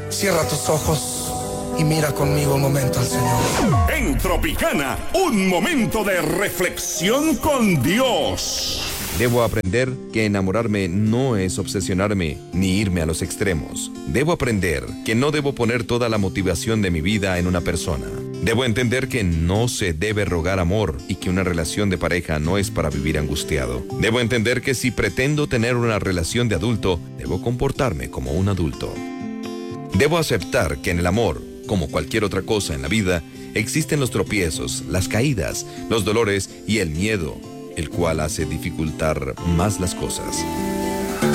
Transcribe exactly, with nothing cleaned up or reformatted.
Cierra tus ojos y mira conmigo un momento al Señor. En Tropicana, un momento de reflexión con Dios. Debo aprender que enamorarme no es obsesionarme ni irme a los extremos. Debo aprender que no debo poner toda la motivación de mi vida en una persona. Debo entender que no se debe rogar amor y que una relación de pareja no es para vivir angustiado. Debo entender que si pretendo tener una relación de adulto, debo comportarme como un adulto. Debo aceptar que en el amor, como cualquier otra cosa en la vida, existen los tropiezos, las caídas, los dolores y el miedo, el cual hace dificultar más las cosas.